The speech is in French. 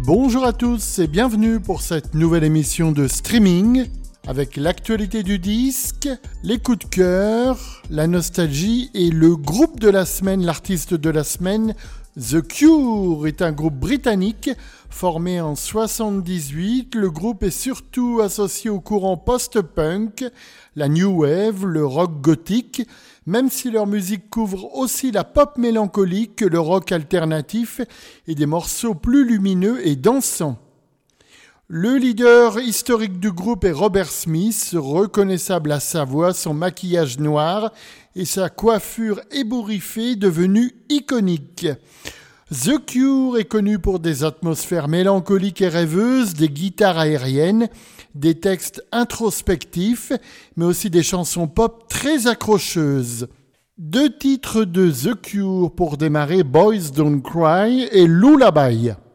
Bonjour à tous et bienvenue pour cette nouvelle émission de streaming avec l'actualité du disque, les coups de cœur, la nostalgie et le groupe de la semaine, l'artiste de la semaine. The Cure est un groupe britannique formé en 1978. Le groupe est surtout associé au courant post-punk, la new wave, le rock gothique, même si leur musique couvre aussi la pop mélancolique, le rock alternatif et des morceaux plus lumineux et dansants. Le leader historique du groupe est Robert Smith, reconnaissable à sa voix, son maquillage noir et sa coiffure ébouriffée devenue iconique. The Cure est connu pour des atmosphères mélancoliques et rêveuses, des guitares aériennes, des textes introspectifs, mais aussi des chansons pop très accrocheuses. 2 titres de The Cure pour démarrer, Boys Don't Cry et Lullaby.